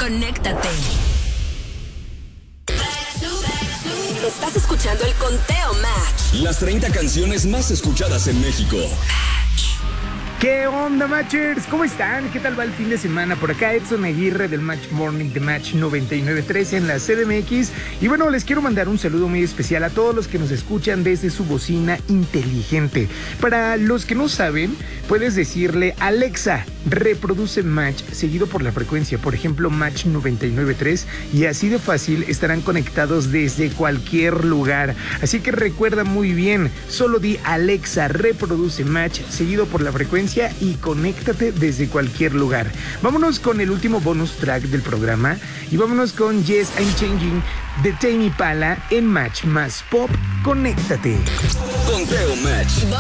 Conéctate. Estás escuchando el Conteo Match. Las 30 canciones más escuchadas en México. ¿Qué onda, Matchers? ¿Cómo están? ¿Qué tal va el fin de semana? Por acá Edson Aguirre del Match Morning de Match 99.3 en la CDMX. Y bueno, les quiero mandar un saludo muy especial a todos los que nos escuchan desde su bocina inteligente. Para los que no saben, puedes decirle: Alexa, reproduce Match, seguido por la frecuencia, por ejemplo, Match 99.3, y así de fácil estarán conectados desde cualquier lugar. Así que recuerda muy bien, solo di: Alexa, reproduce Match, seguido por la frecuencia, y conéctate desde cualquier lugar. Vámonos con el último bonus track del programa y vámonos con Yes, I'm Changing de Tame Impala en Match Más Pop. Conéctate. Conteo Match.